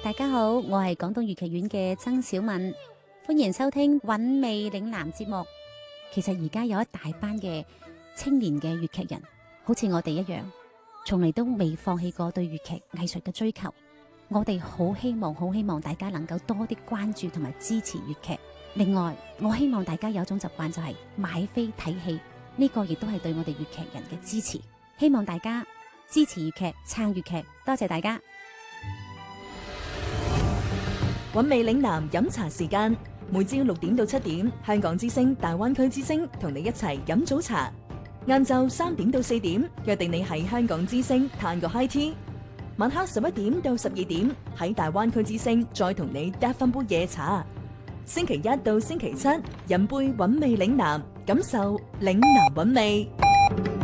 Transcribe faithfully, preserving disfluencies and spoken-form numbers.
大家好，我係廣東粵劇院嘅曾小敏，歡迎收聽韻味嶺南節目。其實而家有一大班嘅青年嘅粵劇人，好似我哋一樣，從嚟都未放棄過對粵劇藝術嘅追求。我哋好希望，好希望大家能夠多啲關注同埋支持粵劇。另外，我希望大家有一種習慣，就係買飛睇戲，呢個亦都係對我哋粵劇人嘅支持。希望大家支持粵劇，撐粵劇，多謝大家。 韻味嶺南飲茶時間，每朝六點到七點，香港之聲、大灣區之聲同你一齊飲早茶。晏晝三點到四點，約定你喺香港之聲嘆個 high tea。晚黑十一點到十二點，喺大灣區之聲再同你嗒翻杯夜茶。星期一到星期七，飲杯韻味嶺南，感受嶺南韻味。